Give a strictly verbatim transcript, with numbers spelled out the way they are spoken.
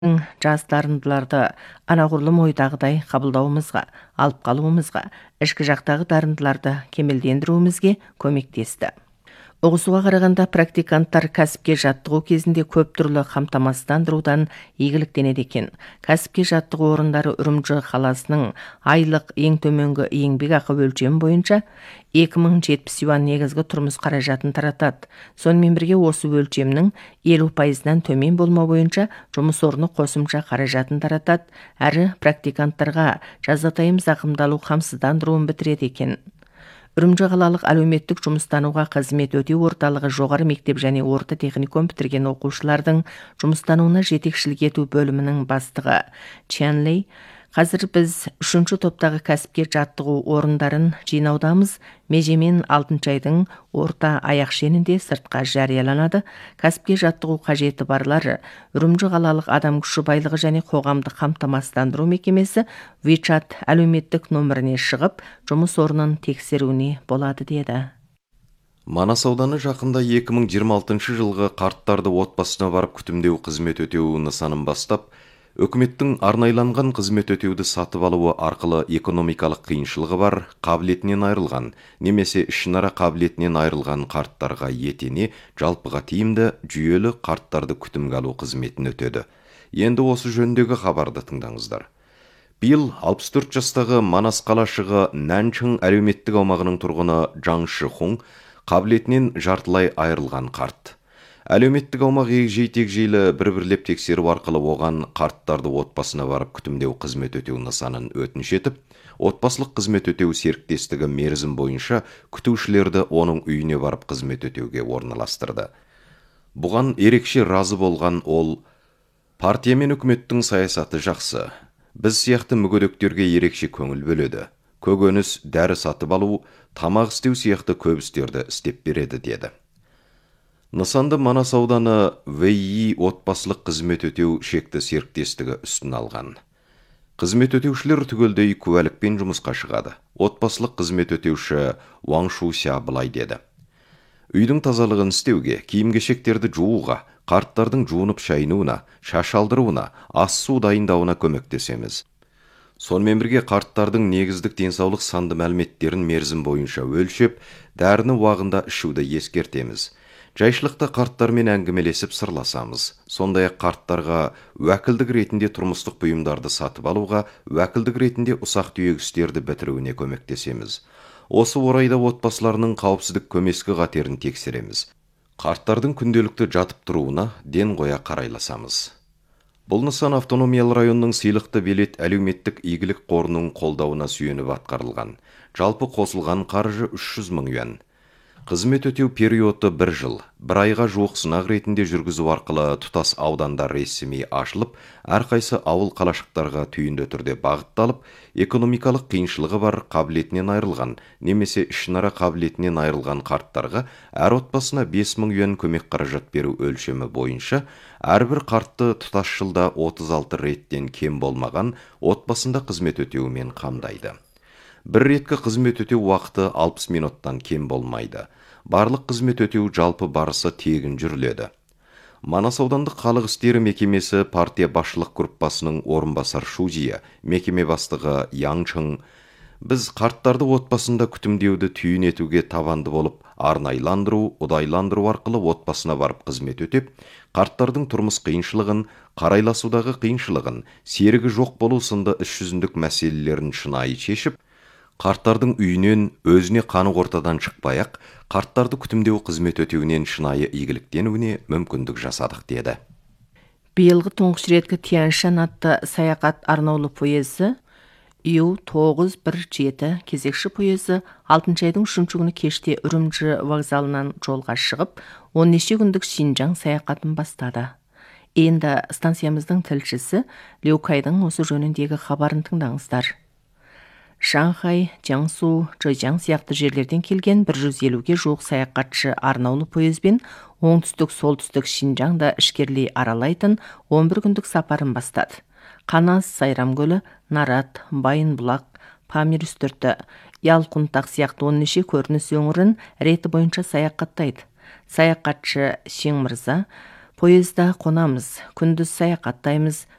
жас дарындыларды анағұрлым ойдағыдай қабылдауымызға, алып қалуымызға, ішкі жақтағы дарындыларды кемелдендіруімізге көмектесті. Ұғысуға қарағанда практиканттар кәсіпке жаттығу кезінде көп түрлі қамтамасыздандырудан игіліктенеді екен. Кәсіпке жаттығу орындары Үрімжі қаласының айлық ең төменгі еңбек ақы өлшемі бойынша екі мың жетпіс юан негізгі тұрмыс қаражатын таратады. Сонымен бірге осы өлшемнің елу пайызынан төмен болмау бойынша жұмыс орны қосымша қаражатын таратады, әрі практиканттарға жазатайым зақымдалу қамсыздандыруын бітіреді екен. Үрімжі қалалық әлеуметтік жұмыстануға қызмет өтеу орталығы жоғары мектеп және орта техникум бітірген оқушылардың жұмыстануына жетекшілік ету бөлімінің бастығы Ченлей: қазір біз үшінші топтағы кәсіпке жаттығу орындарын жинаудамыз. Межемен алтыншы айдың орта аяқ шенінде сыртқа жарияланады. Кәсіпке жаттығу қажеті барлар Үрімжі қалалық адам күші байлығы және қоғамдық қамтамасыздандыру мекемесі WeChat әлеуметтік нөміріне шығып, жұмыс орнын тексеруіне болады деді. Манас ауданы жақында екі мың жиырма алтыншы жылғы қарттарды отбасына барып күтімдеу қызмет өтеу нысанын бастап, өкіметтің арнайланған қызмет өтеуді сатып алуы арқылы экономикалық қиыншылығы бар, қабілетінен айырылған, немесе ішінара қабілетінен айырылған қарттарға етене, жалпыға тиімді, жүйелі қарттарды күтімге алу қызметін өтеді. Енді осы жөндегі хабарды тыңдаңыздар. Биыл алпыс төрт жастағы Манас қалашығы Нанчың әлеуметтік аумағының тұрғыны Жаң Шихун қабілетінен жартылай айырылған қарт. Әлеуметтік аумақ егжей-тегжейлі бір-бірлеп тексеру арқылы оған қарттарды отбасына барып күтімдеу қызмет өтеу нысанын өтініш етіп, отбасылық қызмет өтеу серіктестігі мерзім бойынша күтушілерді оның үйіне барып қызмет өтеуге орналастырды. Бұған ерекше разы болған ол: партия мен үкіметтің саясаты жақсы. Біз сияқты мүгедектерге ерекше көңіл бөледі. Көкөніс, дәрі сатып алу, тамақ істеу сияқты көп істерді істеп береді деді. Нысанды Манас ауданы ВИ отбасылық қызмет өтеу шекті серіктестігі үстін алған. Қызмет өтеушілер түгелдей куәлікпен жұмысқа шығады. Отбасылық қызмет өтеуші Ваң Шуся былай деді: үйдің тазалығын істеуге, киім-кешектерді жууға, қарттардың жуынып шайынуына, шаш алдыруына, ас су дайындауына көмектесеміз. Сонымен бірге қарттардың негіздік денсаулық санды мәліметтерін мерзім бойынша өлшеп, дәріні уағында ішуді ескертеміз. Жайшылықта қарттармен әңгімелесіп сырласамыз. Сондай-ақ қарттарға уәкілдік ретінде тұрмыстық бұйымдарды сатып алуға, уәкілдік ретінде ұсақ-түйек істерді бітіруіне көмектесеміз. Осы орайда отбасыларының қауіпсіздік көмескі қатерін тексереміз. Қарттардың күнделікті жатып тұруына ден қоя қарайласамыз. Бұл нысан автономиялы районның сыйлықты белет әлеуметтік игілік қорының қолдауына сүйеніп атқарылған. Жалпы қосылған қаржы үш жүз мың юан. Қызмет өтеу периоды бір жыл, бір айға жуық сынақ ретінде жүргізу арқылы тұтас аудандар ресми ашылып, әрқайсы ауыл қалашықтарға түйінді түрде бағытталып, экономикалық қиыншылығы бар, қабілетінен айырылған, немесе ішінара қабілетінен айырылған қарттарға әр отбасына бес мың юан көмек қаражат беру өлшемі бойынша әрбір қартты тұтас жылда отыз алты реттен кем болмаған отбасында қызмет өтеуімен қамдайды. Бір реткі қызмет өтеу уақыты алпыс минуттан кем болмайды. Барлық қызмет өтеу жалпы барысы тегін жүріледі. Манас аудандық халық істері мекемесі партия басшылық группасының орынбасар Шузия, мекеме бастығы Яң Чың: біз қарттарды отбасында күтімдеуді түйін етуге табанды болып, арнайландыру, ұдайландыру арқылы отбасына барып қызмет өтеп, қарттардың тұрмыс қиыншылығын, қарайласудағы қиыншылығын, серігі жоқ болу сынды іс жүзіндік мәселелерін шынайы шешіп, қарттардың үйінен өзіне қанық ортадан шықпай-ақ, қарттарды күтімдеу қызмет өтеуінен шынайы игіліктенуіне мүмкіндік жасадық деді. Биылғы тұңғыш реткі Тянь-Шань атты саяхат арнаулы поезы Ю тоғыз бір жеті кезекші поезы алтыншы айдың үшінші күні кеште Үрімжі вокзалынан жолға шығып, он неше күндік Шинжаң саяхатын бастады. Енді станциямыздың тілшісі Леукайдың осы жөніндегі хабарын тыңдаңыздар. Шанхай, Jiangsu, Зhejiang сияқты жерлерден келген бір жүз елуге жуық саяхатшы арнаулы поезбен оңтүстік-солтүстік Шинжаңда ішкерлей аралайтын он бір күндік сапарын бастады. Қанас, Сайрам көлі, Нарат, Байынбұлақ, Памир үстірті, Ялқұнтақ сияқты он неше көрініс өңірін реті бойынша саяхаттайды. Саяхатшы Шең мырза Поезда қонамыз, күндіз саяхаттаймыз,